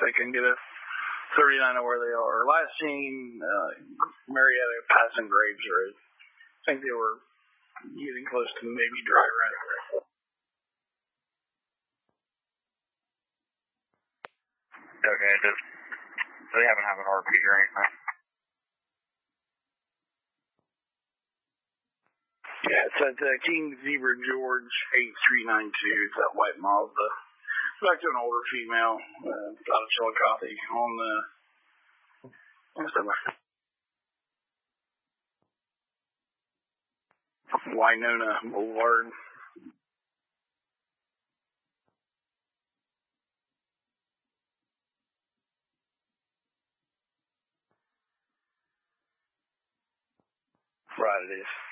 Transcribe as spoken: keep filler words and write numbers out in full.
they can get a thirty-nine of where they are. Last seen, uh, Marietta passing Graves Road. I think they were getting close to maybe dry run. Okay, does, do they haven't have an R P or anything? Yeah, it's at uh, King Zebra George eight three nine two. It's that white Mazda. It's back to an older female. Uh, out of Chillicothe on the Winona Boulevard. Right, it is.